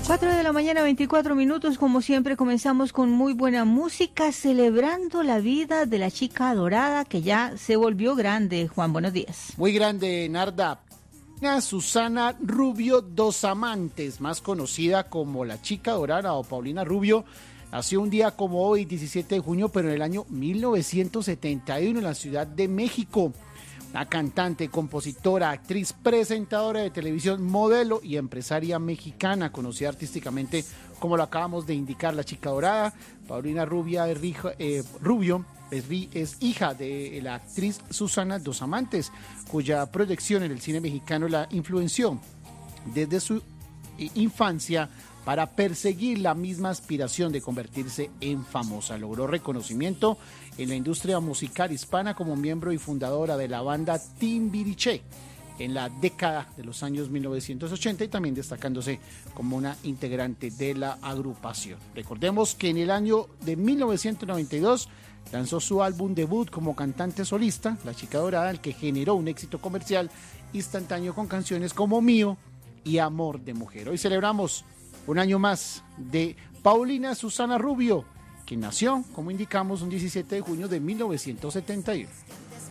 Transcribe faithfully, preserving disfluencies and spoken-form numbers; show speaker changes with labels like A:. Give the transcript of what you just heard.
A: cuatro de la mañana, veinticuatro minutos. Como siempre, comenzamos con muy buena música, celebrando la vida de la chica adorada que ya se volvió grande. Juan, buenos días.
B: Muy grande, Narda. Susana Rubio Dos Amantes, más conocida como la chica dorada o Paulina Rubio, nació un día como hoy, diecisiete de junio, pero en el año mil novecientos setenta y uno en la Ciudad de México. Una cantante, compositora, actriz, presentadora de televisión, modelo y empresaria mexicana, conocida artísticamente como lo acabamos de indicar, la chica dorada. Paulina Rubia, eh, Rubio es, es hija de la actriz Susana Dos Amantes, cuya proyección en el cine mexicano la influenció desde su infancia para perseguir la misma aspiración de convertirse en famosa. Logró reconocimiento en la industria musical hispana como miembro y fundadora de la banda Timbiriche en la década de los años mil novecientos ochenta y también destacándose como una integrante de la agrupación. Recordemos que en el año de mil novecientos noventa y dos lanzó su álbum debut como cantante solista, La Chica Dorada, el que generó un éxito comercial instantáneo con canciones como Mío y Amor de Mujer. Hoy celebramos un año más de Paulina Susana Rubio, que nació, como indicamos, un diecisiete de junio de mil novecientos setenta y uno.